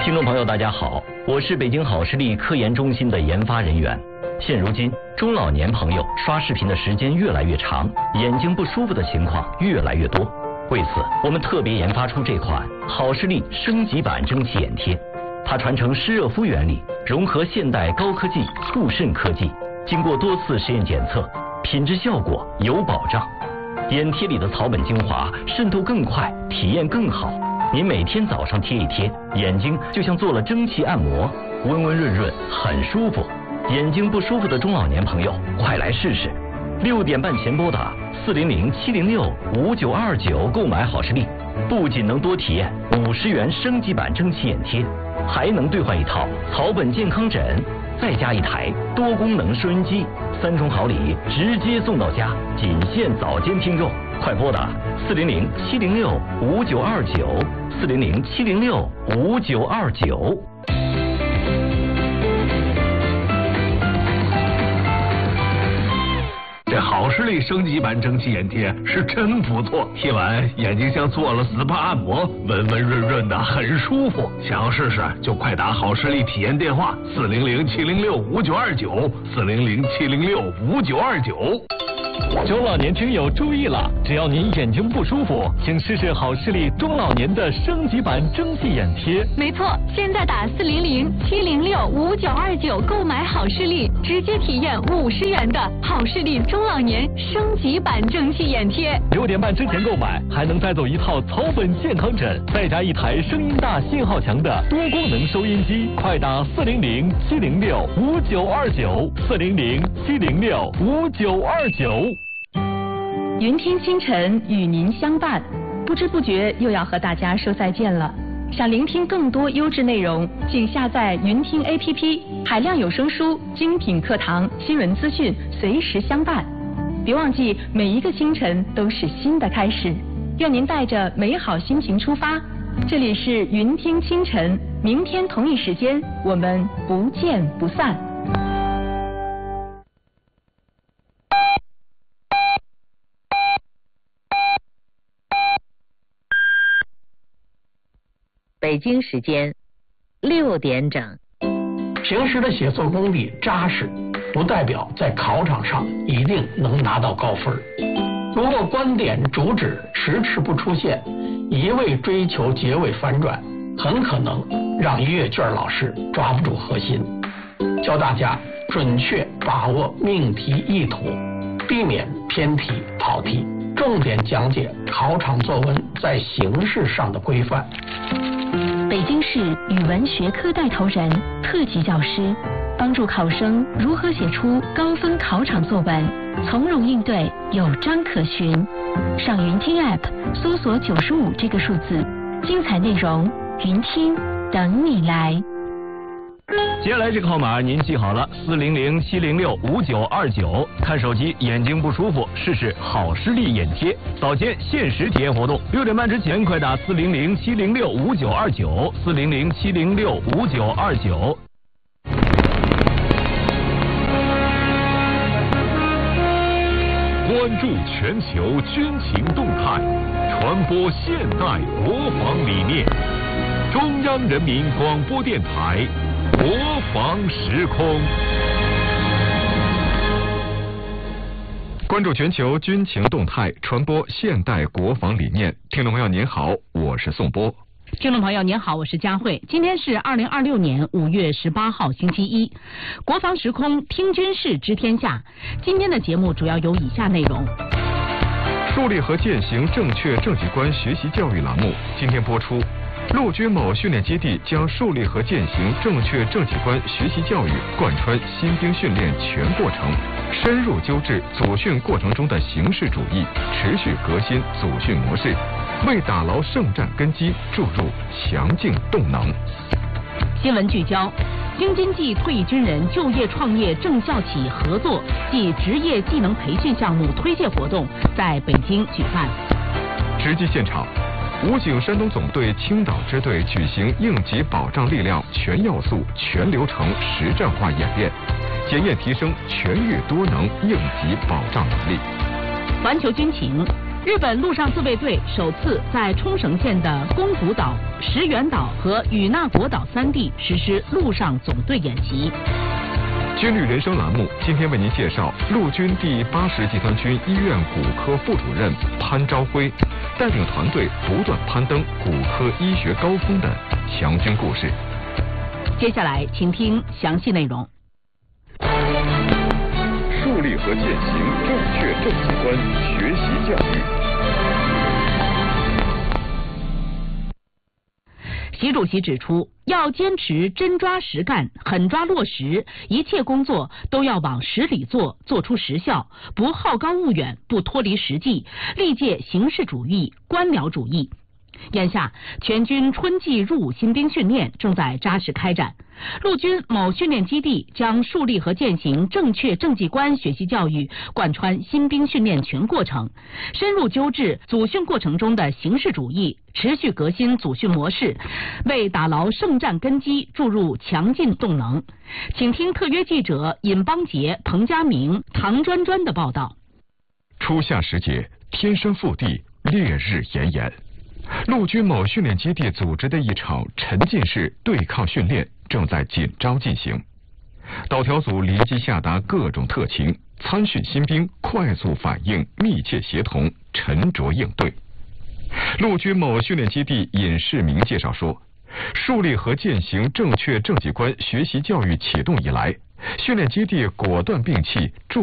听众朋友，大家好，我是北京好视力科研中心的研发人员。现如今，中老年朋友刷视频的时间越来越长，眼睛不舒服的情况越来越多。为此，我们特别研发出这款好视力升级版蒸汽眼贴。它传承湿热敷原理，融合现代高科技固渗科技，经过多次实验检测，品质效果有保障。眼贴里的草本精华渗透更快，体验更好。您每天早上贴一贴，眼睛就像做了蒸汽按摩，温温润润，很舒服。眼睛不舒服的中老年朋友，快来试试！6点半前拨打400-706-5929购买好视力，不仅能多体验50元升级版蒸汽眼贴，还能兑换一套草本健康枕，再加一台多功能收音机，3重好礼直接送到家，仅限早间听众。快拨打400-706-5929，400-706-5929。 这好视力升级版蒸汽眼贴是真不错，贴完眼睛像做了 SPA 按摩，温温润润的，很舒服。想要试试就快打好视力体验电话400-706-5929，400-706-5929。 中老年听友注意了，只要您眼睛不舒服，请试试好视力中老年的升级版蒸汽眼贴。 没错，现在打400-706-5929购买好视力，直接体验50元的好视力中老年升级版蒸汽眼贴。 6点半之前购买，还能带走一套草本健康枕，再加一台声音大、信号强的多功能收音机。快打400-706-5929，400-706-5929。 云听清晨与您相伴，不知不觉又要和大家说再见了。想聆听更多优质内容，请下载云听 APP， 海量有声书、精品课堂、新闻资讯随时相伴。别忘记，每一个清晨都是新的开始。愿您带着美好心情出发。这里是云听清晨，明天同一时间我们不见不散。 北京时间6点整。 平时的写作功底扎实，不代表在考场上一定能拿到高分。如果观点主旨迟迟不出现，一味追求结尾反转，很可能让阅卷老师抓不住核心。教大家准确把握命题意图，避免偏题跑题，重点讲解考场作文在形式上的规范。 北京市语文学科带头人、特级教师，帮助考生如何写出高分考场作文，从容应对，有章可循。上云听 App 搜索95这个数字，精彩内容云听等你来。 接下来这个号码您记好了，400-706-5929。看手机眼睛不舒服，试试好视力眼贴，早间限时体验活动，6点半之前快打400-706-5929，400-706-5929。 关注全球军情动态，传播现代国防理念。中央人民广播电台国防时空。 关注全球军情动态，传播现代国防理念。听众朋友您好，我是宋波。 听众朋友您好，我是佳慧。今天是2026年5月18号星期一，国防时空听军事知天下。今天的节目主要有以下内容： 树立和践行正确政绩观学习教育栏目今天播出。陆军某训练基地将树立和践行正确政绩观学习教育贯穿新兵训练全过程，深入纠治组训过程中的形式主义，持续革新组训模式，为打牢圣战根基注入强劲动能。 新闻聚焦：京津冀退役军人就业创业正校企合作暨职业技能培训项目推介活动在北京举办。 实际现场，武警山东总队青岛支队举行应急保障力量全要素、全流程实战化演练，检验提升全域多能应急保障能力。 环球军情， 日本陆上自卫队首次在冲绳县的宫古岛、石垣岛和与那国岛3地实施陆上总队演习。 军旅人生栏目今天为您介绍陆军第80集团军医院骨科副主任潘朝辉带领团队不断攀登骨科医学高峰的强军故事。 接下来，请听详细内容。 树立和践行正确政绩观学习教育。 习主席指出，要坚持真抓实干、狠抓落实，一切工作都要往实里做，做出实效，不好高骛远，不脱离实际，力戒形式主义、官僚主义。眼下，全军春季入伍新兵训练正在扎实开展。陆军某训练基地将树立和践行正确政绩观学习教育贯穿新兵训练全过程，深入纠治组训过程中的形式主义，持续革新组训模式，为打牢圣战根基注入强劲动能。请听特约记者尹邦杰、彭佳明、唐专专的报道。 初夏时节，天山腹地，烈日炎炎。陆军某训练基地组织的一场沉浸式对抗训练正在紧张进行。导调组立即下达各种特勤，参训新兵快速反应、密切协同、沉着应对。陆军某训练基地尹世明介绍说，树立和践行正确政绩观学习教育启动以来，训练基地果断摒弃